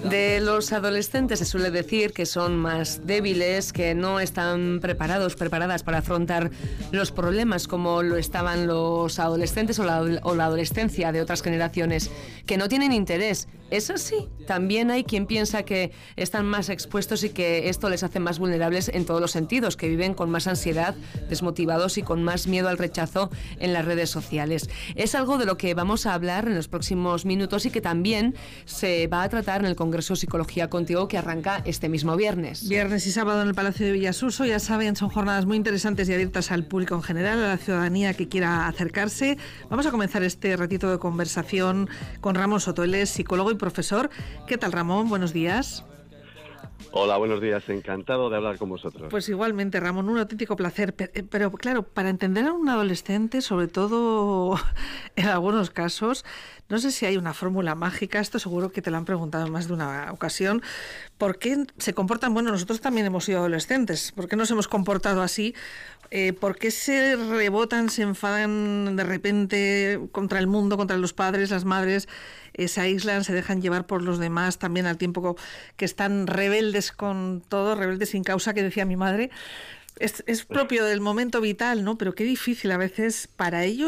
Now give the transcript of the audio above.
De los adolescentes se suele decir que son más débiles, que no están preparadas para afrontar los problemas como lo estaban los adolescentes o la adolescencia de otras generaciones, que no tienen interés. ¿Es así? También hay quien piensa que están más expuestos y que esto les hace más vulnerables en todos los sentidos, que viven con más ansiedad, desmotivados y con más miedo al rechazo en las redes sociales. Es algo de lo que vamos a hablar en los próximos minutos y que también se va a tratar en el Congreso Psicología Contigo, que arranca este mismo viernes. Viernes y sábado en el Palacio de Villasuso. Ya saben, son jornadas muy interesantes y abiertas al público en general, a la ciudadanía que quiera acercarse. Vamos a comenzar este ratito de conversación con Ramón Soto. Él es psicólogo y profesor. ¿Qué tal, Ramón? Buenos días. Hola, buenos días. Encantado de hablar con vosotros. Pues igualmente, Ramón, un auténtico placer. Pero claro, para entender a un adolescente, sobre todo en algunos casos, no sé si hay una fórmula mágica, esto seguro que te lo han preguntado en más de una ocasión. ¿Por qué se comportan? Bueno, nosotros también hemos sido adolescentes. ¿Por qué nos hemos comportado así? ¿Por qué se rebotan, se enfadan de repente contra el mundo, contra los padres, las madres? Se aíslan, se dejan llevar por los demás también al tiempo que están rebeldes con todo, rebeldes sin causa, que decía mi madre. Es propio del momento vital, ¿no? Pero qué difícil a veces para ellos